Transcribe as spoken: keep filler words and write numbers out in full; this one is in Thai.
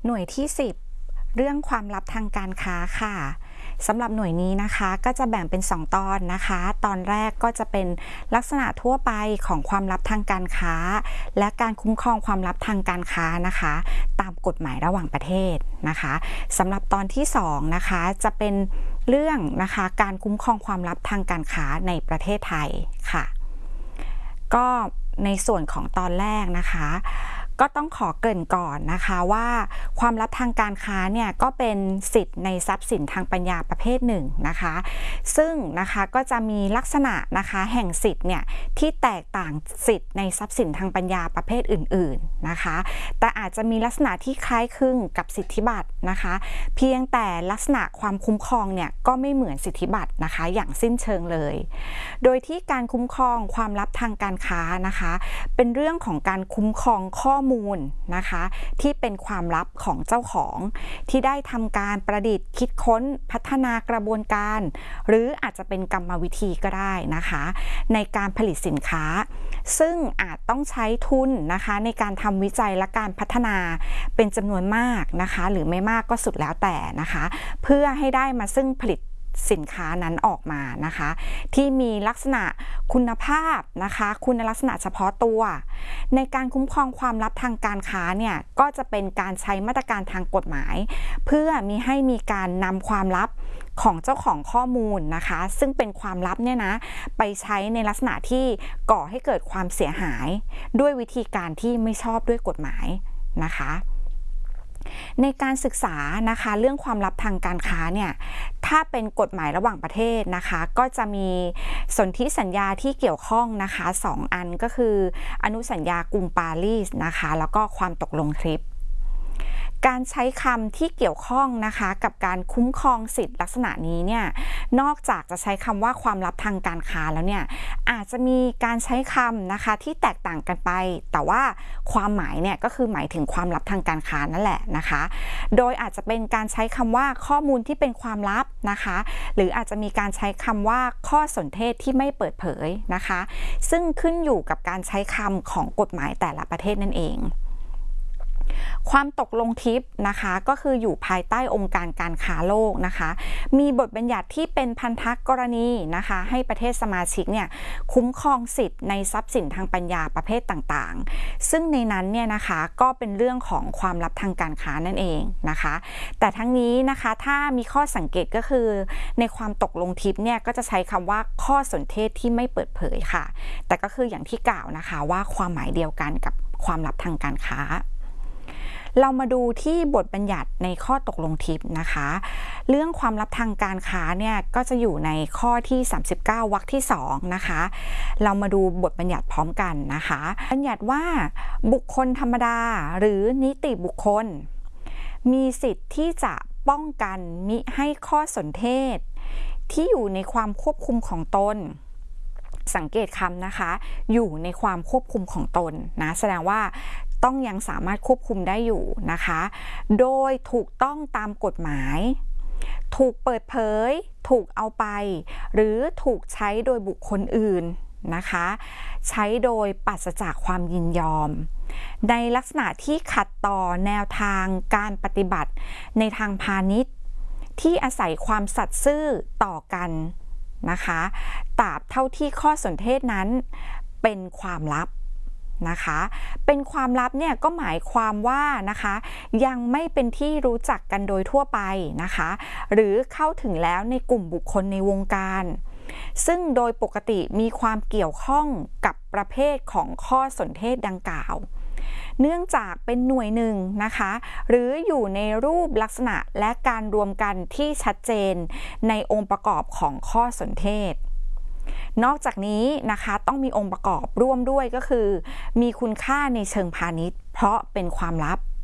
หน่วยที่สิบเรื่องความลับทางการค้าค่ะสำหรับหน่วยนี้นะคะก็จะแบ่งเป็นสองตอนนะคะตอนแรกก็จะเป็นลักษณะทั่วไปของความลับทางการค้าและการคุ้มครองความลับทางการค้านะคะตามกฎหมายระหว่างประเทศนะคะสำหรับตอนที่สองนะคะจะเป็นเรื่องนะคะการคุ้มครองความลับทางการค้าในประเทศไทยค่ะก็ในส่วนของตอนแรกนะคะก็ต้องขอเกริ่นก่อนนะคะว่าความลับทางการค้าเนี่ยก็เป็นสิทธิ์ในทรัพย์สินทางปัญญาประเภทหนึ่งนะคะซึ่งนะคะก็จะมีลักษณะนะคะแห่งสิทธิ์เนี่ยที่แตกต่างสิทธิ์ในทรัพย์สินทางปัญญาประเภทอื่นๆนะคะแต่อาจจะมีลักษณะที่คล้ายคลึงกับสิทธิบัตรนะคะเพียงแต่ลักษณะความคุ้มครองเนี่ยก็ไม่เหมือนสิทธิบัตรนะคะอย่างสิ้นเชิงเลยโดยที่การคุ้มครองความลับทางการค้านะคะเป็นเรื่องของการคุ้มครองข้อมูลนะคะที่เป็นความลับของเจ้าของที่ได้ทำการประดิษฐ์คิดค้นพัฒนากระบวนการหรืออาจจะเป็นกรรมวิธีก็ได้นะคะในการผลิตสินค้าซึ่งอาจต้องใช้ทุนนะคะในการทำวิจัยและการพัฒนาเป็นจำนวนมากนะคะหรือไม่มากก็สุดแล้วแต่นะคะเพื่อให้ได้มาซึ่งผลิตสินค้านั้นออกมานะคะที่มีลักษณะคุณภาพนะคะคุณลักษณะเฉพาะตัวในการคุ้มครองความลับทางการค้าเนี่ยก็จะเป็นการใช้มาตรการทางกฎหมายเพื่อมีให้มีการนำความลับของเจ้าของข้อมูลนะคะซึ่งเป็นความลับเนี่ยนะไปใช้ในลักษณะที่ก่อให้เกิดความเสียหายด้วยวิธีการที่ไม่ชอบด้วยกฎหมายนะคะในการศึกษานะคะเรื่องความลับทางการค้าเนี่ยถ้าเป็นกฎหมายระหว่างประเทศนะคะก็จะมีสนธิสัญญาที่เกี่ยวข้องนะคะสองอันก็คืออนุสัญญากรุงปารีสนะคะแล้วก็ความตกลงทริปการใช้คำที่เกี่ยวข้องนะคะกับการคุ้มครองสิทธิลักษณะนี้เนี่ยนอกจากจะใช้คำว่าความลับทางการค้าแล้วเนี่ยอาจจะมีการใช้คำนะคะที่แตกต่างกันไปแต่ว่าความหมายเนี่ยก็คือหมายถึงความลับทางการค้านั่นแหละนะคะโดยอาจจะเป็นการใช้คำว่าข้อมูลที่เป็นความลับนะคะหรืออาจจะมีการใช้คำว่าข้อสนเทศที่ไม่เปิดเผยนะคะซึ่งขึ้นอยู่กับการใช้คำของกฎหมายแต่ละประเทศนั่นเองความตกลงทิปนะคะก็คืออยู่ภายใต้องค์การการค้าโลกนะคะมีบทบัญญัติที่เป็นพันธกรณีนะคะให้ประเทศสมาชิกเนี่ยคุ้มครองสิทธิ์ในทรัพย์สินทางปัญญาประเภทต่างๆซึ่งในนั้นเนี่ยนะคะก็เป็นเรื่องของความลับทางการค้านั่นเองนะคะแต่ทั้งนี้นะคะถ้ามีข้อสังเกตก็คือในความตกลงทิปเนี่ยก็จะใช้คำว่าข้อสนเทศที่ไม่เปิดเผยค่ะแต่ก็คืออย่างที่กล่าวนะคะว่าความหมายเดียวกันกับความลับทางการค้าเรามาดูที่บทบัญญัติในข้อตกลงทิปนะคะเรื่องความลับทางการค้าเนี่ยก็จะอยู่ในข้อที่สามสิบเก้าวรรคที่สองนะคะเรามาดูบทบัญญัติพร้อมกันนะคะบัญญัติว่าบุคคลธรรมดาหรือนิติบุคคลมีสิทธิ์ที่จะป้องกันมิให้ข้อสนเทศที่อยู่ในความควบคุมของตนสังเกตคำนะคะอยู่ในความควบคุมของตนนะแสดงว่าต้องยังสามารถควบคุมได้อยู่นะคะโดยถูกต้องตามกฎหมายถูกเปิดเผยถูกเอาไปหรือถูกใช้โดยบุคคลอื่นนะคะใช้โดยปราศจากความยินยอมในลักษณะที่ขัดต่อแนวทางการปฏิบัติในทางพาณิชย์ที่อาศัยความสัตย์ซื่อต่อกันนะคะตราบเท่าที่ข้อสนเทศนั้นเป็นความลับนะคะเป็นความลับเนี่ยก็หมายความว่านะคะยังไม่เป็นที่รู้จักกันโดยทั่วไปนะคะหรือเข้าถึงแล้วในกลุ่มบุคคลในวงการซึ่งโดยปกติมีความเกี่ยวข้องกับประเภทของข้อสนเทศดังกล่าวเนื่องจากเป็นหน่วยหนึ่งนะคะหรืออยู่ในรูปลักษณะและการรวมกันที่ชัดเจนในองค์ประกอบของข้อสนเทศนอกจากนี้นะคะต้องมีองค์ประกอบร่วมด้วยก็คือมีคุณค่าในเชิงพาณิชย์เพราะเป็นความลับ